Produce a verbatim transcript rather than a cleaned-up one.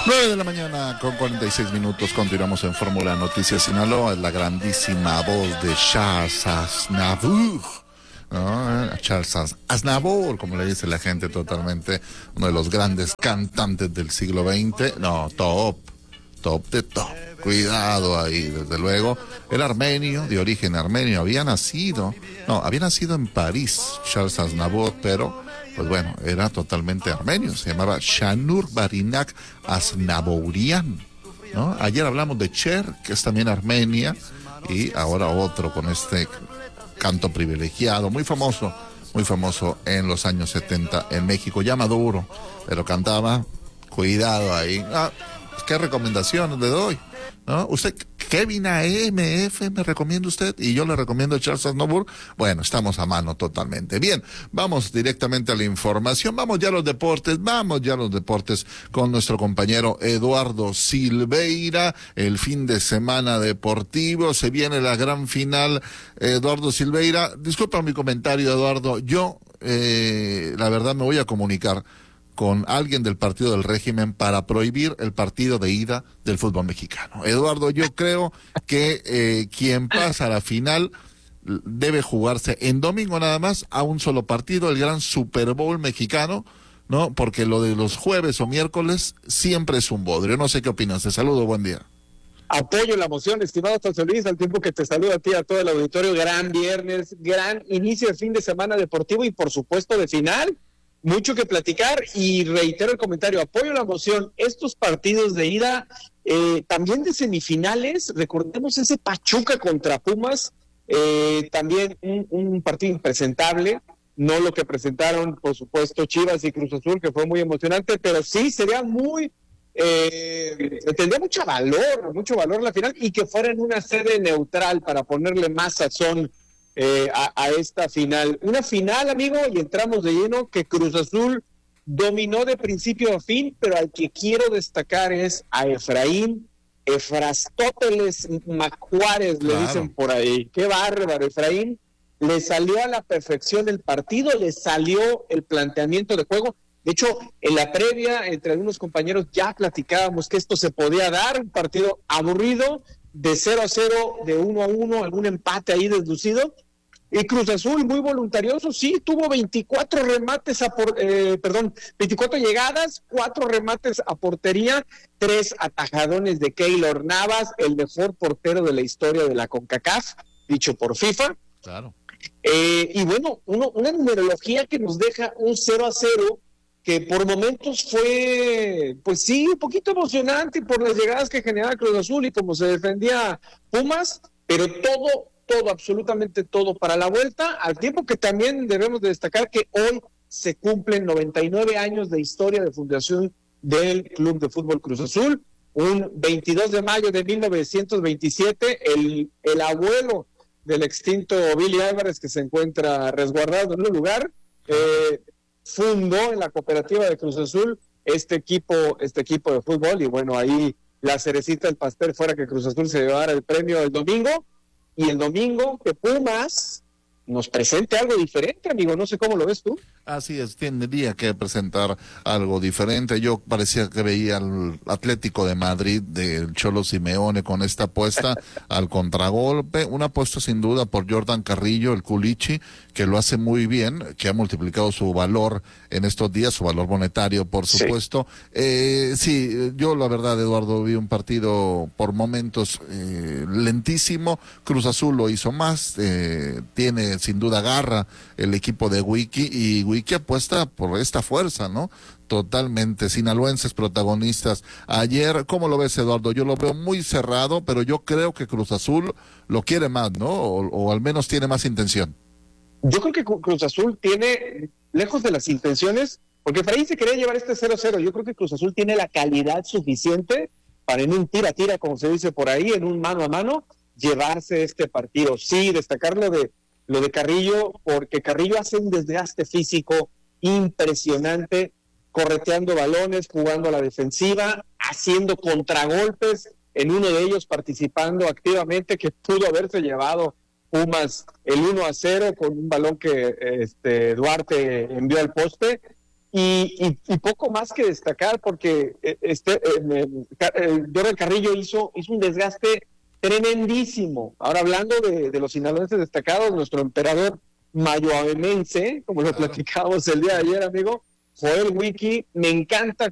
nueve de la mañana con cuarenta y seis minutos, continuamos en Fórmula Noticias Sinaloa, la grandísima voz de Charles Aznavour, ¿no? Charles Aznavour, como le dice la gente, totalmente uno de los grandes cantantes del siglo veinte, no, top, top de top, cuidado ahí, desde luego, era armenio, de origen armenio, había nacido, no, había nacido en París, Charles Aznavour, pero pues bueno, era totalmente armenio, se llamaba Shanur Barinak Aznavourian, ¿no? Ayer hablamos de Cher, que es también Armenia, y ahora otro con este canto privilegiado, muy famoso, muy famoso en los años setenta en México, ya maduro, pero cantaba, cuidado ahí. Ah, ¿qué recomendaciones le doy? ¿No? Usted, Kevin A M F, me recomienda usted, y yo le recomiendo a Charles Aznavour. Bueno, estamos a mano totalmente. Bien, vamos directamente a la información, vamos ya a los deportes, vamos ya a los deportes con nuestro compañero Eduardo Silveira, el fin de semana deportivo, se viene la gran final. Eduardo Silveira, disculpa mi comentario, Eduardo, yo, eh, la verdad me voy a comunicar con alguien del partido del régimen para prohibir el partido de ida del fútbol mexicano. Eduardo, yo creo que eh, quien pasa a la final debe jugarse en domingo nada más a un solo partido, el gran Super Bowl mexicano, ¿no? Porque lo de los jueves o miércoles siempre es un bodrio. No sé qué opinas. Te saludo, buen día. Apoyo la moción, estimado José Luis, al tiempo que te saludo a ti, a todo el auditorio. Gran viernes, gran inicio de fin de semana deportivo y por supuesto de final. Mucho que platicar y reitero el comentario, apoyo la moción. Estos partidos de ida, eh, también de semifinales, recordemos ese Pachuca contra Pumas, eh, también un, un partido impresentable, no lo que presentaron, por supuesto, Chivas y Cruz Azul, que fue muy emocionante, pero sí sería muy, eh, tendría mucho valor, mucho valor la final, y que fuera en una sede neutral para ponerle más sazón Eh, a, a esta final, una final, amigo, y entramos de lleno, que Cruz Azul dominó de principio a fin, pero al que quiero destacar es a Efraín, Efrastóteles Macuárez, claro. Le dicen por ahí, qué bárbaro, Efraín, le salió a la perfección el partido, le salió el planteamiento de juego. De hecho, en la previa, entre algunos compañeros ya platicábamos que esto se podía dar, un partido aburrido, de cero a cero, de uno a uno, algún empate ahí deducido. Y Cruz Azul, muy voluntarioso, sí, tuvo veinticuatro remates a por, eh, perdón, veinticuatro llegadas, cuatro remates a portería, tres atajadones de Keylor Navas, el mejor portero de la historia de la CONCACAF, dicho por FIFA. Claro. Eh, y bueno, uno, una numerología que nos deja un cero a cero, que por momentos fue, pues sí, un poquito emocionante por las llegadas que generaba Cruz Azul y como se defendía Pumas, pero todo, todo, absolutamente todo para la vuelta, al tiempo que también debemos de destacar que hoy se cumplen noventa y nueve años de historia de fundación del Club de Fútbol Cruz Azul, un veintidós de mayo de mil novecientos veintisiete, el, el abuelo del extinto Billy Álvarez, que se encuentra resguardado en un lugar, eh, fundó en la cooperativa de Cruz Azul este equipo, este equipo de fútbol, y bueno, ahí la cerecita del pastel fuera que Cruz Azul se llevara el premio el domingo, y el domingo que Pumas nos presente algo diferente, amigo, no sé cómo lo ves tú. Así es, tendría que presentar algo diferente. Yo parecía que veía al Atlético de Madrid del Cholo Simeone con esta apuesta al contragolpe, una apuesta sin duda por Jordan Carrillo, el Culichi, que lo hace muy bien, que ha multiplicado su valor en estos días, su valor monetario, por supuesto. Sí, eh, sí yo la verdad, Eduardo, vi un partido por momentos eh, lentísimo. Cruz Azul lo hizo más, eh, tiene sin duda garra el equipo de Wiki, y Wiki apuesta por esta fuerza, ¿no? Totalmente, sinaloenses protagonistas. Ayer, ¿cómo lo ves, Eduardo? Yo lo veo muy cerrado, pero yo creo que Cruz Azul lo quiere más, ¿no? O, o al menos tiene más intención. Yo creo que Cruz Azul tiene, lejos de las intenciones, porque Efraín se quería llevar este cero cero, yo creo que Cruz Azul tiene la calidad suficiente para en un tira-tira, como se dice por ahí, en un mano a mano, llevarse este partido. Sí, destacar lo de lo de Carrillo, porque Carrillo hace un desgaste físico impresionante, correteando balones, jugando a la defensiva, haciendo contragolpes, en uno de ellos participando activamente, que pudo haberse llevado Pumas el uno a cero con un balón que este Duarte envió al poste. Y, y, y poco más que destacar porque este eh, eh, Jordan Carrillo hizo, hizo un desgaste tremendísimo. Ahora hablando de, de los sinaloenses destacados, nuestro emperador mayoamense, como lo platicábamos el día de ayer, amigo, Joel Wiki, me encanta